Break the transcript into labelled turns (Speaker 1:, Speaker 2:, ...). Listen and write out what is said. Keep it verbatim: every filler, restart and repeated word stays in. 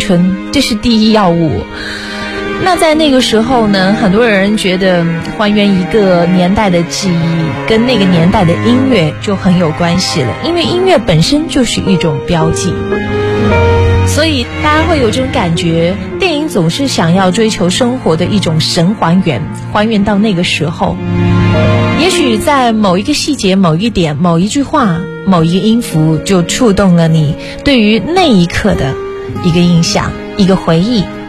Speaker 1: 春，这是第一要务。那在那个时候呢，很多人觉得还原一个年代的记忆跟那个年代的音乐就很有关系了，因为音乐本身就是一种标记，所以大家会有这种感觉，电影总是想要追求生活的一种神还原，还原到那个时候。也许在某一个细节、某一点、某一句话、某一个音符就触动了你对于那一刻的一个印象、一个回忆，